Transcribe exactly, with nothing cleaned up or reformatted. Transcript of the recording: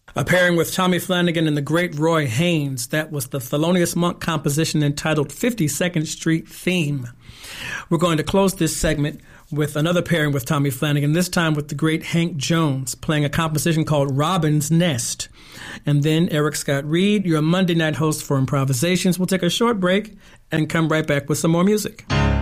A pairing with Tommy Flanagan and the great Roy Haynes. That was the Thelonious Monk composition entitled fifty-second Street Theme. We're going to close this segment with another pairing with Tommy Flanagan, this time with the great Hank Jones, playing a composition called Robin's Nest. And then Eric Scott Reed, your Monday night host for Improvisations, will take a short break and come right back with some more music.